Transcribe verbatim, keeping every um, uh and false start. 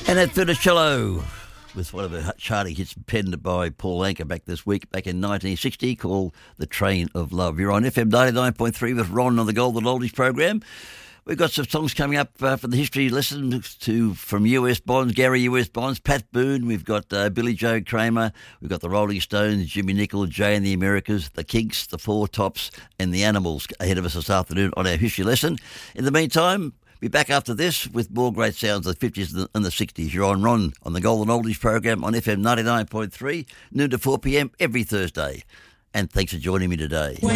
And that Funicello with one of the charting hits penned by Paul Anka back this week, back in nineteen sixty, called The Train of Love. You're on F M ninety-nine point three with Ron on the Golden Oldies program. We've got some songs coming up uh, for the history lesson to from U S Bonds, Gary U S Bonds, Pat Boone. We've got uh, Billy Joe Kramer. We've got the Rolling Stones, Jimmy Nicol, Jay and the Americas, the Kinks, the Four Tops, and the Animals ahead of us this afternoon on our history lesson. In the meantime, be back after this with more great sounds of the fifties and the sixties. You're on Ron on the Golden Oldies program on F M ninety-nine point three, noon to four p.m. every Thursday. And thanks for joining me today. When